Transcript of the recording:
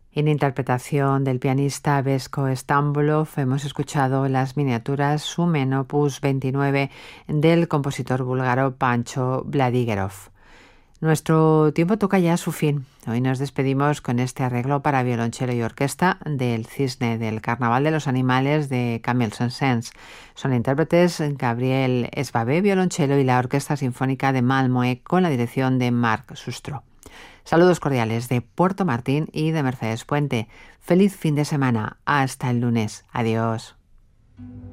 En interpretación del pianista Vesko Stambolov hemos escuchado las miniaturas Sumen Opus 29 del compositor búlgaro Pancho Vladigerov. Nuestro tiempo toca ya su fin. Hoy nos despedimos con este arreglo para violonchelo y orquesta del Cisne del Carnaval de los Animales de Camille Saint-Saëns. Son intérpretes Gabriel Esbabé, violonchelo, y la Orquesta Sinfónica de Malmö con la dirección de Marc Sustro. Saludos cordiales de Puerto Martín y de Mercedes Puente. Feliz fin de semana. Hasta el lunes. Adiós.